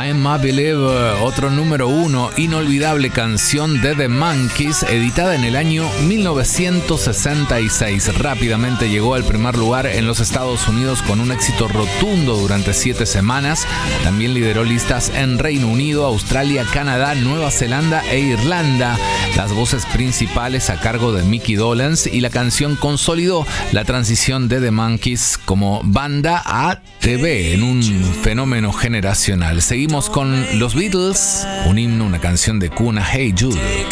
I'm a Believer, otro número uno, inolvidable canción de The Monkees, editada en el año 1966. Rápidamente llegó al primer lugar en los Estados Unidos con un éxito rotundo durante 7 semanas. También lideró listas en Reino Unido, Australia, Canadá, Nueva Zelanda e Irlanda. Las voces principales a cargo de Mickey Dolenz, y la canción consolidó la transición de The Monkees como banda a TV en un fenómeno generacional. Seguimos con los Beatles, un himno, una canción de cuna, Hey Jude.